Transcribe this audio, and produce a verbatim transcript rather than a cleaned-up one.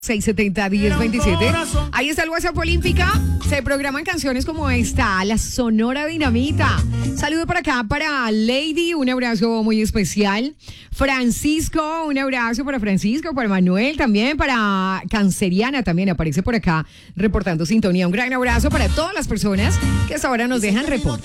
seis setenta, diez veintisiete. Ahí está el WhatsApp Olímpica. Se programan canciones como esta, la Sonora Dinamita. Saludo por acá para Lady, un abrazo muy especial. Francisco, un abrazo para Francisco, para Manuel también, para Canceriana también aparece por acá reportando sintonía. Un gran abrazo para todas las personas que hasta ahora nos dejan reporte.